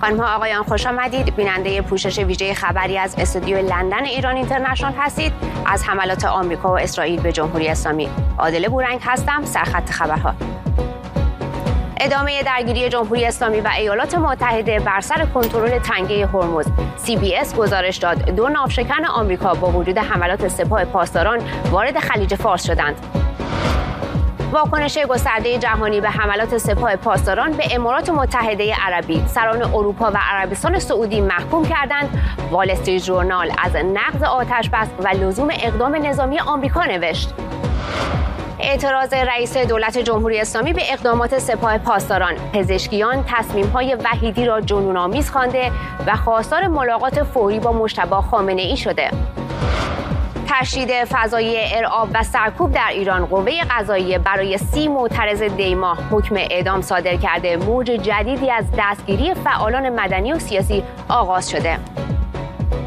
خانم ها آقایان خوش آمدید. بیننده پوشش ویژه خبری از استودیو لندن ایران اینترنشنال هستید. از حملات آمریکا و اسرائیل به جمهوری اسلامی عادله بورنگ هستم. سرخط خبرها: ادامه درگیری جمهوری اسلامی و ایالات متحده بر سر کنترل تنگه هرمز. CBS گزارش داد 2 ناوشکن آمریکا با وجود حملات سپاه پاسداران وارد خلیج فارس شدند. واکنش گسترده جهانی به حملات سپاه پاسداران به امارات متحده عربی، سران اروپا و عربستان سعودی محکوم کردند. وال استریت ژورنال از نقض آتش‌بس و لزوم اقدام نظامی آمریکا نوشت. اعتراض رئیس دولت جمهوری اسلامی به اقدامات سپاه پاسداران. پزشکیان تصمیم‌های وحیدی را جنون‌آمیز خوانده و خواستار ملاقات فوری با مجتبی خامنه‌ای شده. تشدید فضایی ارعاب و سرکوب در ایران. قوه قضاییه برای 30 معترض دیما حکم اعدام صادر کرده. موج جدیدی از دستگیری فعالان مدنی و سیاسی آغاز شده.